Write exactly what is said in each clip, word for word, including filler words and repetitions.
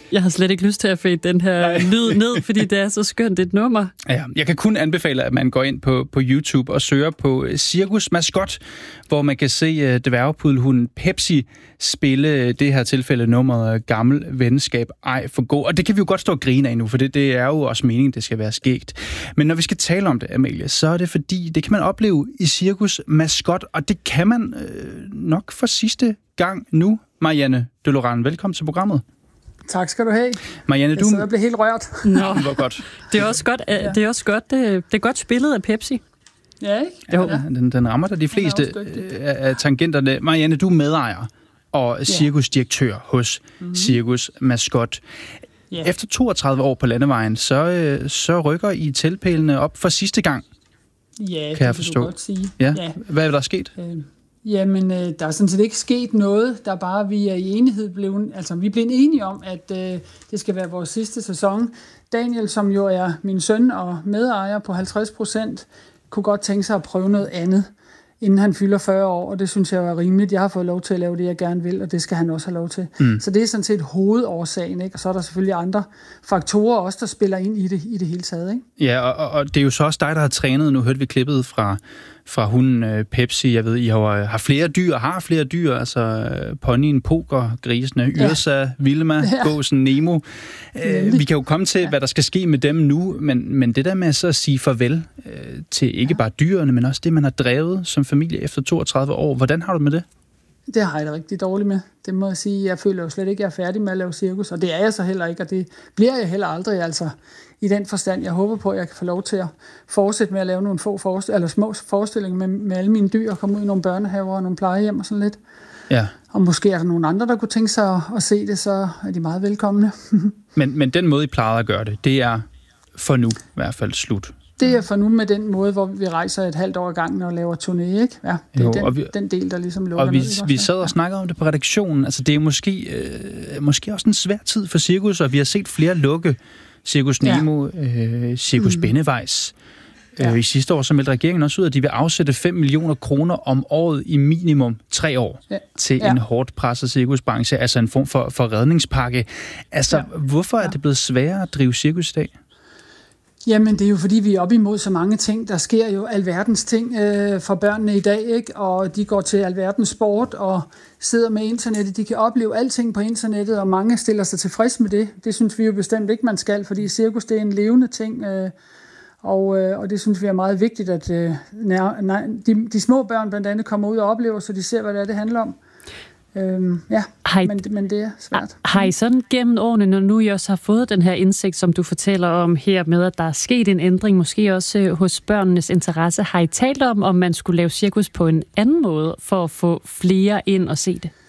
Jeg har slet ikke lyst til at fade den her Nej. lyd ned, fordi det er så skønt et nummer. Ja, jeg kan kun anbefale, at man går ind på, på YouTube og søger på Cirkus Maskot, hvor man kan se uh, dværgpudelhunden Pepsi spille det her tilfælde nummeret Gammel Venskab Ej for God. Og det kan vi jo godt stå og grine af nu, for det, det er jo også meningen, det skal være skægt. Men når vi skal tale om det, Amalie, så er det fordi, det kan man opleve i Cirkus Maskot, og det kan man øh, nok for sidste gang nu. Marianne Dølorand, velkommen til programmet. Tak skal du have. Marianne, du... Jeg sidder og bliver helt rørt. Nå, det var godt. Det er også godt, det er også godt, det er godt spillet af Pepsi. Ja, ikke? Jo, ja. Den, den rammer der de fleste af tangenterne. Marianne, du er medejer og cirkusdirektør hos mm-hmm. Cirkus Maskot. Yeah. Efter toogtredive år på landevejen, så, så rykker I teltpælene op for sidste gang. Ja, kan jeg forstå. Kan du godt sige. Ja. Ja. Hvad er der sket? Øh, jamen, øh, der er sådan set ikke sket noget. Der er bare, vi er i enighed blevet, altså vi er blevet enige om, at øh, det skal være vores sidste sæson. Daniel, som jo er min søn og medejer på halvtreds procent, kunne godt tænke sig at prøve noget andet, inden han fylder fyrre år, og det synes jeg var rimeligt. Jeg har fået lov til at lave det, jeg gerne vil, og det skal han også have lov til. Mm. Så det er sådan set hovedårsagen, ikke? Og så er der selvfølgelig andre faktorer også, der spiller ind i det, i det hele taget, ikke? Ja, og, og det er jo så også dig, der har trænet. Nu hørte vi klippet fra, fra hunden øh, Pepsi. Jeg ved, I har, har flere dyr, har flere dyr, altså øh, ponyen, poker, grisene, Yrsa, ja. Vilma, ja. Gåsen, Nemo. Øh, vi kan jo komme til, ja. hvad der skal ske med dem nu, men, men det der med så at sige farvel øh, til ikke ja. bare dyrene, men også det, man har drevet som familie efter toogtredive år. Hvordan har du med det? Det har jeg det rigtig dårligt med. Det må jeg sige. Jeg føler jo slet ikke, at jeg er færdig med at lave cirkus, og det er jeg så heller ikke, og det bliver jeg heller aldrig, altså i den forstand. Jeg håber på, at jeg kan få lov til at fortsætte med at lave nogle få forestil- eller små forestillinger med, med alle mine dyr, og komme ud i nogle børnehaver og nogle plejehjem og sådan lidt. Ja. Og måske er der nogle andre, der kunne tænke sig at, at se det, så er de meget velkomne. men, men den måde, I plejede at gøre det, det er for nu i hvert fald slut. Det er for nu med den måde, hvor vi rejser et halvt år ad gangen og laver turné, ikke? Ja, det er jo, den, vi, den del, der ligesom lukker og vi, ned. Og vi sad og snakkede om det på redaktionen. Altså, det er måske, øh, måske også en svær tid for cirkus, og vi har set flere lukke. Cirkus Nemo, ja. øh, Cirkus mm. Bennevejs. Ja. Øh, I sidste år så meldte regeringen også ud, at de vil afsætte fem millioner kroner om året i minimum tre år ja. til ja. en hårdt presset cirkusbranche, altså en form for, for redningspakke. Altså, ja. hvorfor er det blevet sværere at drive cirkus i dag? Jamen, det er jo fordi, vi er op imod så mange ting. Der sker jo alverdens ting øh, for børnene i dag, ikke? Og de går til alverdens sport og sidder med internettet. De kan opleve alting på internettet, og mange stiller sig tilfreds med det. Det synes vi jo bestemt ikke, man skal, fordi cirkus, det er en levende ting, øh, og, øh, og det synes vi er meget vigtigt, at øh, nær, nej, de, de små børn blandt andet kommer ud og oplever, så de ser, hvad det er, det handler om. Øhm, ja, I, men, men det er svært. Har I sådan gennem årene, når nu I også har fået den her indsigt, som du fortæller om her med, at der er sket en ændring, måske også hos børnenes interesse, har I talt om, om man skulle lave cirkus på en anden måde, for at få flere ind og se det?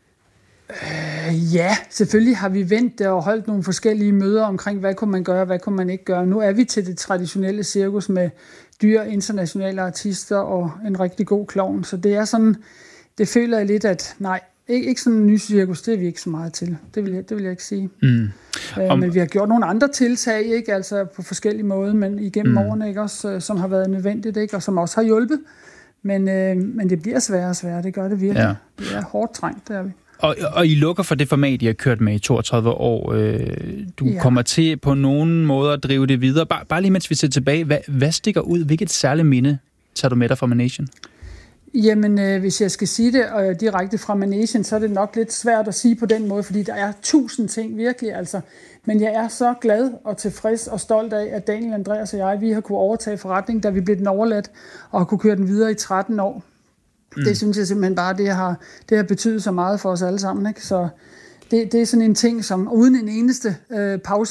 Øh, ja, selvfølgelig har vi vendt og holdt nogle forskellige møder omkring, hvad kunne man gøre, hvad kunne man ikke gøre. Nu er vi til det traditionelle cirkus med dyr, internationale artister og en rigtig god klovn, så det er sådan, det føler jeg lidt, at nej, ikke, ikke sådan en ny cirkus, det er vi ikke så meget til. Det vil jeg, det vil jeg ikke sige. Mm. Øh, Om... Men vi har gjort nogle andre tiltag, ikke? Altså på forskellige måder, men igennem mm. årene, ikke? Også, som har været nødvendigt, ikke? Og som også har hjulpet. Men, øh, men det bliver sværere og sværere, det gør det virkelig. Ja. Det er hårdt trængt, det er vi. Og, og I lukker for det format, I har kørt med i toogtredive år. Du ja. kommer til på nogen måde at drive det videre. Bare, bare lige mens vi ser tilbage, hvad, hvad stikker ud? Hvilket særligt minde tager du med dig fra Managen? Jamen, øh, hvis jeg skal sige det øh, direkte fra Managen, så er det nok lidt svært at sige på den måde, fordi der er tusind ting virkelig, altså. Men jeg er så glad og tilfreds og stolt af, at Daniel, Andreas og jeg, vi har kunne overtage forretningen, da vi blev den overladt, og har kunne køre den videre i tretten år. Mm. Det synes jeg simpelthen bare, det har, det har betydet så meget for os alle sammen, ikke? Så det, det er sådan en ting, som uden en eneste øh, pause